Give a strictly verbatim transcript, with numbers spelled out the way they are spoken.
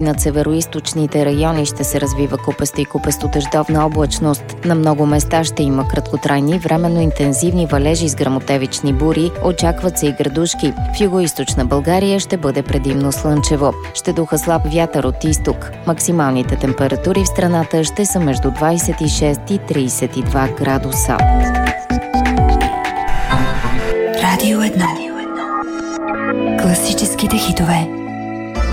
над североизточните райони ще се развива купеста и купесто-дъждовна облачност. На много места ще има краткотрайни, временно интензивни валежи с гръмотевични бури, очакват се и градушки. В югоизточна България ще бъде предимно слънчево. Ще духа слаб вятър от изток. Максималните температури в страната ще са между двадесет и шест и тридесет и два градуса. Радио едно. Класическите хитове.